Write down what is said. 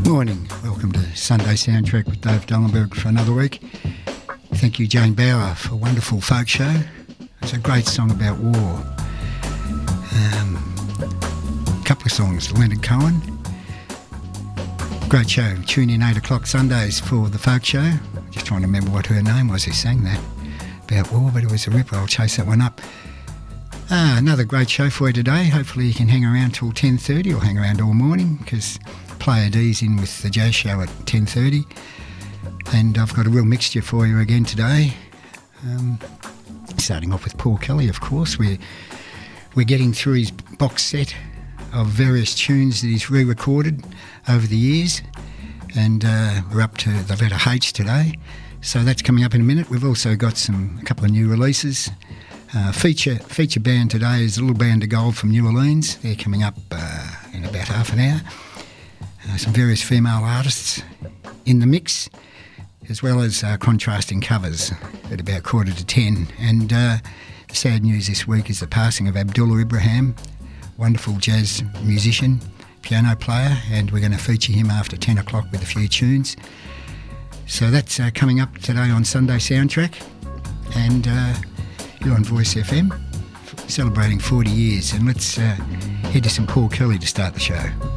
Morning, welcome to Sunday Soundtrack with Dave Dullenberg for another week. Thank you, Jane Bauer, for a wonderful folk show. It's a great song about war. A couple of songs, Leonard Cohen. Great show. Tune in 8 o'clock Sundays for the folk show. Just trying to remember what her name was who sang that about war, but it was a ripper. I'll chase that one up. Another great show for you today. Hopefully you can hang around till 10:30 or hang around all morning, because Player D's in with the jazz show at 10:30. And I've got a real mixture for you again today. Starting off with Paul Kelly, of course. We're getting through his box set of various tunes that he's re-recorded over the years, and we're up to the letter H today. So that's coming up in a minute. We've also got a couple of new releases. Feature band today is a little band of gold from New Orleans. They're coming up in about half an hour. Some various female artists in the mix, as well as contrasting covers at about 9:45. And the sad news this week is the passing of Abdullah Ibrahim, wonderful jazz musician, piano player, and we're going to feature him after 10 o'clock with a few tunes. So that's coming up today on Sunday Soundtrack, and you're on Voice FM, celebrating 40 years, and let's head to some Paul Kelly to start the show.